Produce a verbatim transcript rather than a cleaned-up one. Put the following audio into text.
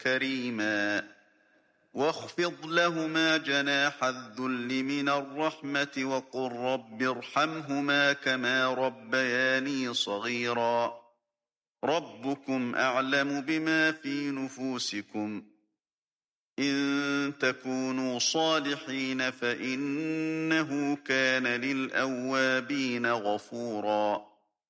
كريما واخفض لهما جناح الذل من الرحمة وقل رب ارحمهما كما ربياني صغيرا ربكم أعلم بما في نفوسكم إن تكونوا صالحين فإنه كان للأوابين غفورا